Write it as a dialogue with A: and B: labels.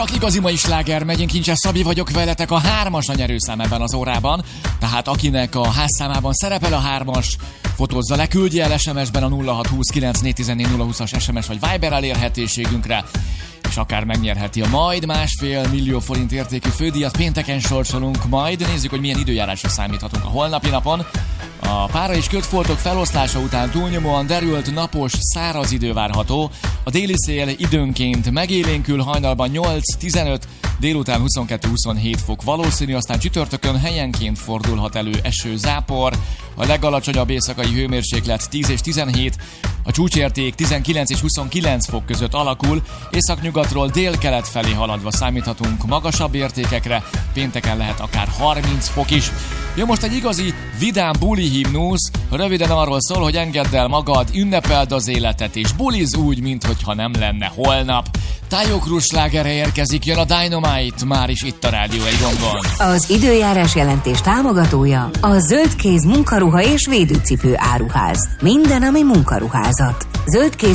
A: Igazi mai sláger, Megyén Kincses Szabi vagyok, veletek a 3-as a nyerőszám ebben az órában. Tehát akinek a házszámában szerepel a 3-as, fotózza le, küldje el SMS-ben a 0629414020-as SMS vagy Viber elérhetőségünkre, és akár megnyerheti a majd 1,5 millió forint értékű fődíjat. Pénteken sorsolunk majd, nézzük, hogy milyen időjárásra számíthatunk a holnapi napon. A pára és kötfoltok feloszlása után túlnyomóan derült, napos, száraz idő várható. A déli szél időnként megélénkül, hajnalban 8-15, délután 22-27 fok valószínű, aztán csütörtökön helyenként fordulhat elő eső, zápor. A legalacsonyabb éjszakai hőmérséklet 10 és 17, a csúcsérték 19 és 29 fok között alakul, északnyugatról délkelet felé haladva számíthatunk magasabb értékekre, pénteken lehet akár 30 fok is. Jön most egy igazi vidám buli himnusz, röviden arról szól, hogy engedd el magad, ünnepeld az életet és buliz úgy, minthogyha nem lenne holnap. Tájó Cruz slágerre érkezik, jön a Dynamite, már is itt a Rádió egy gongon.
B: Az időjárás jelentés támogatója a Zöldkéz munkaruha és védőcipő áruház. Minden, ami munkaruházat. Zöldkéz